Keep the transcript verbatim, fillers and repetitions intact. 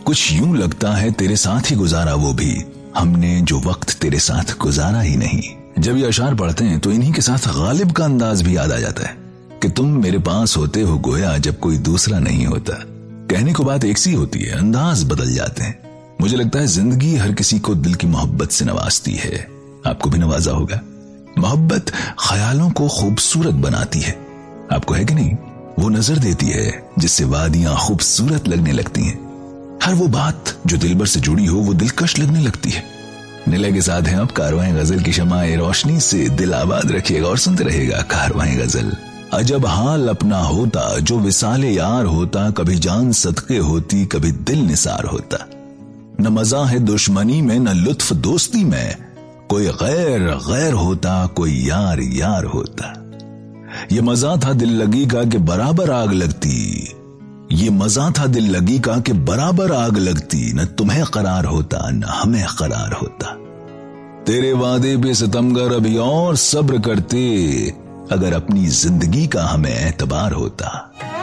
कुछ यूं लगता है तेरे साथ ही गुजारा वो भी, हमने जो वक्त तेरे साथ गुजारा ही नहीं। जब ये अशार पढ़ते हैं तो इन्हीं के साथ गालिब का अंदाज भी याद आ जाता है कि तुम मेरे पास होते हो गोया जब कोई दूसरा नहीं होता। कहने को बात एक सी होती है, अंदाज बदल जाते हैं। मुझे लगता है जिंदगी हर किसी को दिल की मोहब्बत से नवाजती है, आपको भी नवाजा होगा। मोहब्बत ख्यालों को खूबसूरत बनाती है, आपको है कि नहीं? वो नजर देती है जिससे वादियां खूबसूरत लगने लगती हैं। हर वो बात जो दिलबर से जुड़ी हो वो दिलकश लगने लगती है। नीले के साथ हैं अब कारवां गजल की शमाए रोशनी से दिल आबाद रखिएगा और सुनते रहेगा कारवां गजल। अजब हाल अपना होता जो विसाले यार होता, कभी जान सदके होती कभी दिल निसार होता। न मजा है दुश्मनी में न लुत्फ दोस्ती में, कोई गैर गैर होता कोई यार यार होता। ये मजा था दिल लगी का कि बराबर आग लगती, ये मजा था दिल लगी का कि बराबर आग लगती। न तुम्हें करार होता न हमें करार होता। तेरे वादे पे सितमगर अभी और सब्र करते, अगर अपनी जिंदगी का हमें एतबार होता।